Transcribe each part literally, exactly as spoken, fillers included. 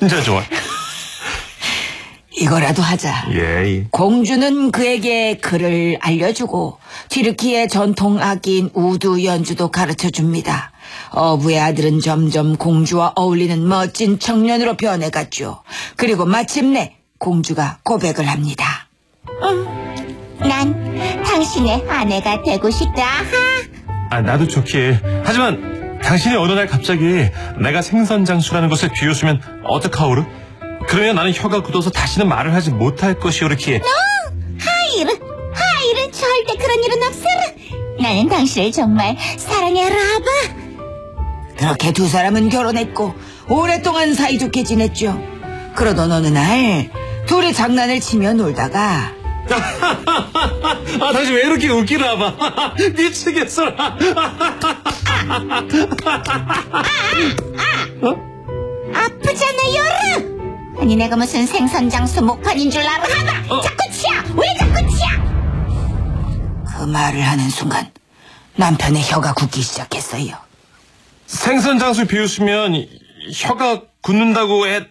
진짜 좋아. 이거라도 하자. 예, 예. 공주는 그에게 글을 알려주고 튀르키의 전통 악기인 우두 연주도 가르쳐줍니다. 어부의 아들은 점점 공주와 어울리는 멋진 청년으로 변해갔죠. 그리고 마침내 공주가 고백을 합니다. 음, 난 당신의 아내가 되고 싶다. 아, 나도 좋기에. 하지만 당신이 어느 날 갑자기 내가 생선장수라는 것을 비웃으면 어떡하오르? 그러면 나는 혀가 굳어서 다시는 말을 하지 못할 것이오르기에. 너 하이르 하이르 절대 그런 일은 없어라. 나는 당신을 정말 사랑해라. 그렇게 두 사람은 결혼했고 오랫동안 사이좋게 지냈죠. 그러던 어느 날 둘이 장난을 치며 놀다가 아, 당신 왜 이렇게 웃기나 봐. 미치겠어. 어? 아프잖아요. 아니 내가 무슨 생선장수 목판인 줄 알아. 하봐. 어. 자꾸 치아. 왜 자꾸 치아. 그 말을 하는 순간 남편의 혀가 굳기 시작했어요. 생선장수 비웃으면 혀가 굳는다고 했...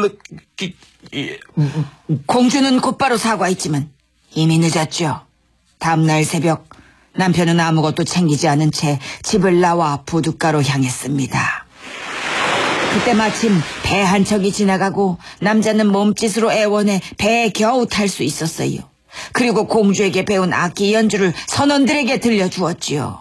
공주는 곧바로 사과했지만 이미 늦었죠. 다음날 새벽 남편은 아무것도 챙기지 않은 채 집을 나와 부둣가로 향했습니다. 그때 마침 배 한 척이 지나가고 남자는 몸짓으로 애원해 배에 겨우 탈 수 있었어요. 그리고 공주에게 배운 악기 연주를 선원들에게 들려주었지요.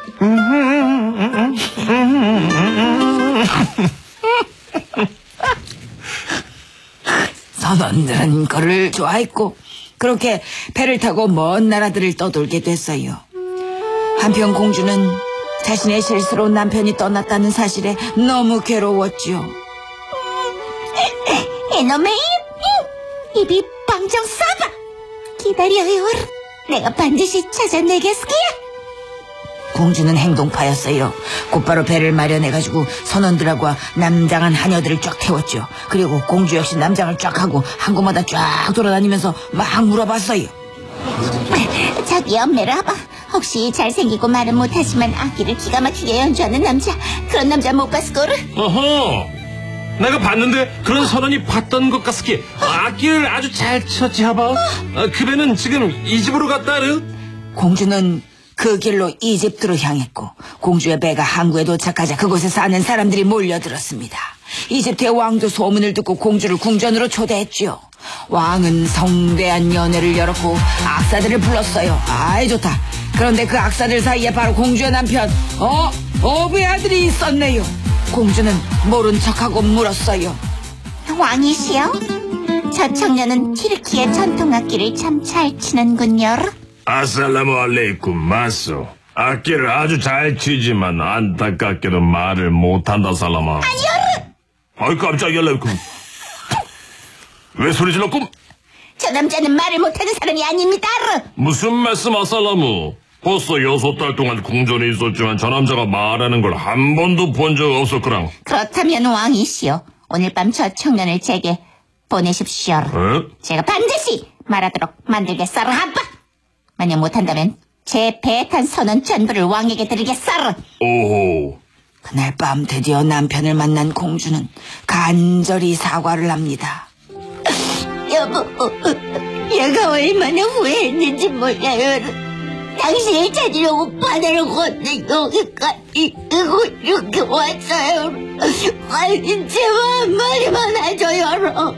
선원들은 그를 좋아했고 그렇게 배를 타고 먼 나라들을 떠돌게 됐어요. 한편 공주는 자신의 실수로 남편이 떠났다는 사실에 너무 괴로웠죠. 이놈의 입! 입이 방정 쏴봐! 기다려요. 내가 반드시 찾아내겠으기야. 공주는 행동파였어요. 곧바로 배를 마련해가지고 선원들하고 남장한 하녀들을 쫙 태웠죠. 그리고 공주 역시 남장을 쫙 하고 한 곳마다 쫙 돌아다니면서 막 물어봤어요. 저기 엄매를 와봐. 혹시 잘생기고 말은 못하지만 악기를 기가 막히게 연주하는 남자, 그런 남자 못 봤을 거를? 어허, 내가 봤는데 그런 선원이 봤던 것 같으기. 악기를 아주 잘 쳤지 하봐. 어, 그 배는 지금 이 집으로 갔다르. 공주는 그 길로 이집트로 향했고 공주의 배가 항구에 도착하자 그곳에 사는 사람들이 몰려들었습니다. 이집트의 왕도 소문을 듣고 공주를 궁전으로 초대했죠. 왕은 성대한 연회를 열었고 악사들을 불렀어요. 아이 좋다. 그런데 그 악사들 사이에 바로 공주의 남편 어? 어부의 아들이 있었네요. 공주는 모른 척하고 물었어요. 왕이시여? 저 청년은 튀르키의 전통 악기를 참 잘 치는군요. 아살라무 알레이쿰 마소. 악기를 아주 잘 치지만 안타깝게도 말을 못한다 살라마. 아니요. 아이 깜짝이야. 왜 소리 질렀꿈? 저 남자는 말을 못하는 사람이 아닙니다. 무슨 말씀 아살라무. 벌써 여섯 달 동안 궁전에 있었지만 저 남자가 말하는 걸 한 번도 본 적 없었거랑. 그렇다면 왕이시여, 오늘 밤 저 청년을 제게 보내십시오. 어? 제가 반드시 말하도록 만들겠어라. 아빠. 만약 못한다면 제 배에 탄 선원 전부를 왕에게 드리겠어라. 오호. 그날 밤 드디어 남편을 만난 공주는 간절히 사과를 합니다. 여보, 얘가 얼마나 후회했는지 몰라요. 당신을 찾으려고 바다를 건너 여기까지 이렇게 왔어요. 아니, 제발 한마디만 해줘요.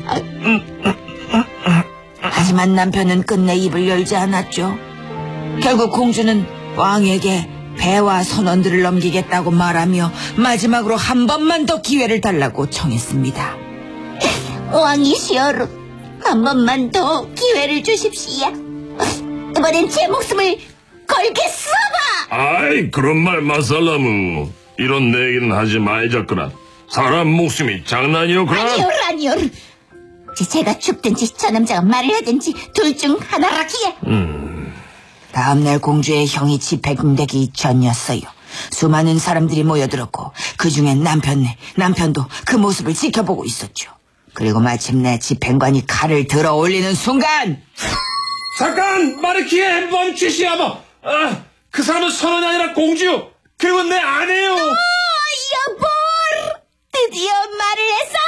하지만 남편은 끝내 입을 열지 않았죠. 결국 공주는 왕에게 배와 선원들을 넘기겠다고 말하며 마지막으로 한 번만 더 기회를 달라고 청했습니다. 왕이시여, 한 번만 더 기회를 주십시오. 이번엔 제 목숨을 걸겠어봐. 아이 그런 말 마살라무. 이런 얘기는 하지 말자꾸나. 사람 목숨이 장난이오구나. 아니요, 아니요. 제가 죽든지 저 남자가 말을 하든지 둘 중 하나라기에. 음. 다음날 공주의 형이 집행되기 전이었어요. 수많은 사람들이 모여들었고 그중엔 남편, 남편도 그 모습을 지켜보고 있었죠. 그리고 마침내 집행관이 칼을 들어 올리는 순간, 잠깐 마르키에 멈추시아마. 아, 그 사람은 선원이 아니라 공주. 그리고 내 아내요. 어, 여보, 드디어 말을 했어.